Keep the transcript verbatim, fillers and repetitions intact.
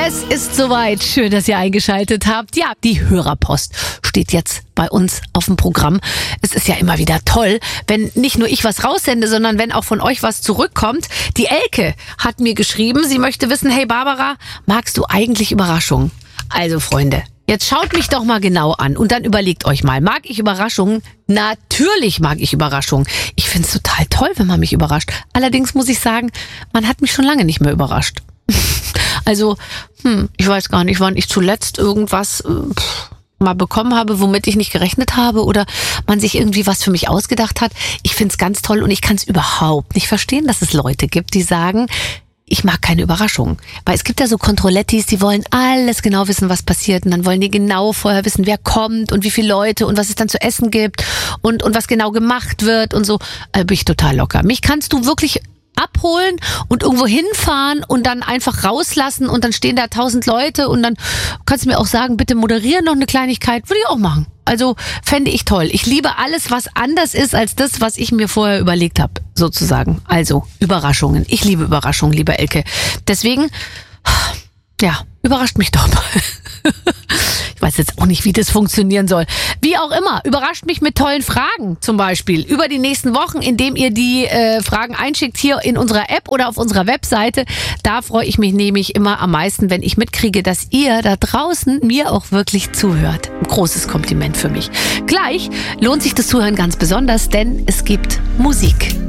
Es ist soweit. Schön, dass ihr eingeschaltet habt. Ja, die Hörerpost steht jetzt bei uns auf dem Programm. Es ist ja immer wieder toll, wenn nicht nur ich was raussende, sondern wenn auch von euch was zurückkommt. Die Elke hat mir geschrieben, sie möchte wissen, hey Barbara, magst du eigentlich Überraschungen? Also Freunde, jetzt schaut mich doch mal genau an und dann überlegt euch mal, mag ich Überraschungen? Natürlich mag ich Überraschungen. Ich find's total toll, wenn man mich überrascht. Allerdings muss ich sagen, man hat mich schon lange nicht mehr überrascht. Also, hm, ich weiß gar nicht, wann ich zuletzt irgendwas pff, mal bekommen habe, womit ich nicht gerechnet habe oder man sich irgendwie was für mich ausgedacht hat. Ich find's ganz toll und ich kann's überhaupt nicht verstehen, dass es Leute gibt, die sagen, ich mag keine Überraschungen. Weil es gibt ja so Controlettis, die wollen alles genau wissen, was passiert. Und dann wollen die genau vorher wissen, wer kommt und wie viele Leute und was es dann zu essen gibt und, und was genau gemacht wird und so. Da bin ich total locker. Mich kannst du wirklich abholen und irgendwo hinfahren und dann einfach rauslassen und dann stehen da tausend Leute und dann kannst du mir auch sagen, bitte moderieren noch eine Kleinigkeit. Würde ich auch machen. Also fände ich toll. Ich liebe alles, was anders ist als das, was ich mir vorher überlegt habe, sozusagen. Also Überraschungen. Ich liebe Überraschungen, liebe Elke. Deswegen, ja, überrascht mich doch mal. Ich weiß jetzt auch nicht, wie das funktionieren soll. Wie auch immer, überrascht mich mit tollen Fragen zum Beispiel über die nächsten Wochen, indem ihr die äh, Fragen einschickt hier in unserer App oder auf unserer Webseite. Da freue ich mich nämlich immer am meisten, wenn ich mitkriege, dass ihr da draußen mir auch wirklich zuhört. Ein großes Kompliment für mich. Gleich lohnt sich das Zuhören ganz besonders, denn es gibt Musik.